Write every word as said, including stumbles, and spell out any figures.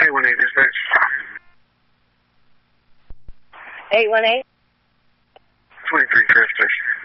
eight one eight, dispatch. eight one eight? twenty-three, Trail Station.